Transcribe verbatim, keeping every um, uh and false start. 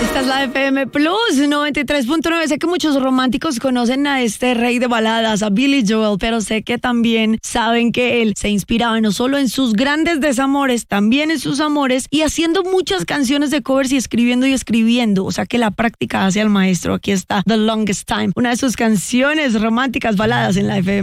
Esta es la F M Plus noventa y tres punto nueve. Sé que muchos románticos conocen a este rey de baladas, a Billy Joel, pero sé que también saben que él se inspiraba no solo en sus grandes desamores, también en sus amores y haciendo muchas canciones de covers y escribiendo y escribiendo. O sea que la práctica hace al maestro. Aquí está The Longest Time, una de sus canciones románticas, baladas en la F M.